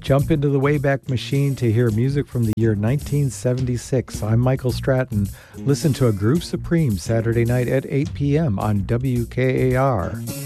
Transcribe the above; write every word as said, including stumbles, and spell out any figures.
Jump into the Wayback Machine to hear music from the year nineteen seventy-six. I'm Michael Stratton. Listen to A Groove Supreme Saturday night at eight p.m. on W K A R.